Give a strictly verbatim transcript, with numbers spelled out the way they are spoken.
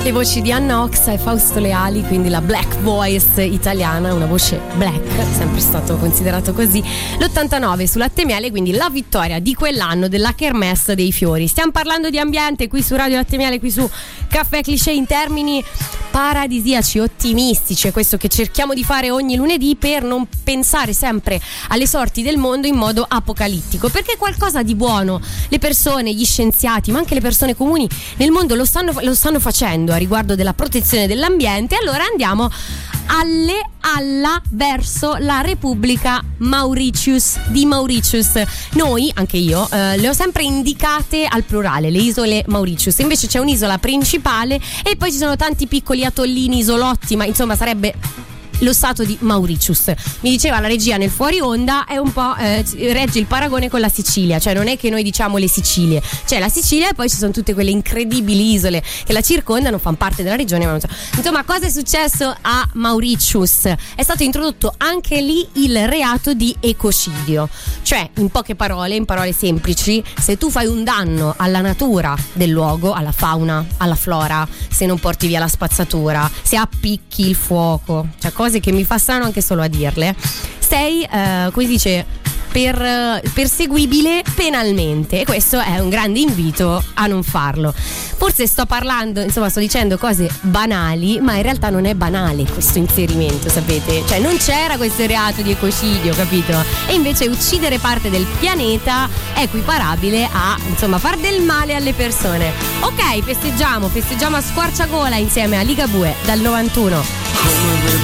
Le voci di Anna Oxa e Fausto Leali, quindi la black voice italiana, una voce black, sempre stato considerato così. L'ottantanove su Latte Miele, quindi la vittoria di quell'anno della Kermesse dei Fiori. Stiamo parlando di ambiente qui su Radio Latte Miele, qui su Caffè Cliché, in termini paradisiaci, ottimistici. È questo che cerchiamo di fare ogni lunedì, per non pensare sempre alle sorti del mondo in modo apocalittico, perché qualcosa di buono le persone, gli scienziati, ma anche le persone comuni nel mondo lo stanno, lo stanno facendo a riguardo della protezione dell'ambiente. Allora andiamo alle alla verso la Repubblica Mauritius di Mauritius. Noi, anche io, eh, le ho sempre indicate al plurale, le isole Mauritius. Invece c'è un'isola principale e poi ci sono tanti piccoli atollini, isolotti, ma insomma sarebbe lo stato di Mauritius. Mi diceva la regia nel fuori onda, è un po' eh, regge il paragone con la Sicilia, cioè non è che noi diciamo le Sicilie, c'è la Sicilia e poi ci sono tutte quelle incredibili isole che la circondano, fanno parte della regione, ma non so. Insomma, cosa è successo a Mauritius? È stato introdotto anche lì il reato di ecocidio, cioè in poche parole, in parole semplici, se tu fai un danno alla natura del luogo, alla fauna, alla flora, se non porti via la spazzatura, se appicchi il fuoco, cioè cose che mi fa strano anche solo a dirle, sei, eh, come si dice, per, perseguibile penalmente, e questo è un grande invito a non farlo. Forse sto parlando, insomma sto dicendo cose banali, ma in realtà non è banale questo inserimento, sapete? Cioè non c'era questo reato di ecocidio, capito? E invece uccidere parte del pianeta è equiparabile a, insomma, far del male alle persone. Ok, festeggiamo, festeggiamo a squarciagola insieme a Ligabue dal novantuno. Come